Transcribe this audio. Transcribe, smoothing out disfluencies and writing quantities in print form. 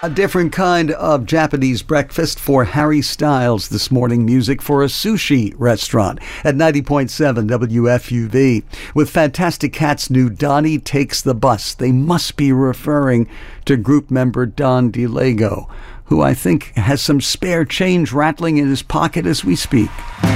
A different kind of Japanese breakfast for Harry Styles this morning. Music for a sushi restaurant at 90.7 WFUV. With Fantastic Cat's new Donnie Takes the Bus. They must be referring to group member Don DeLego, who I think has some spare change rattling in his pocket as we speak.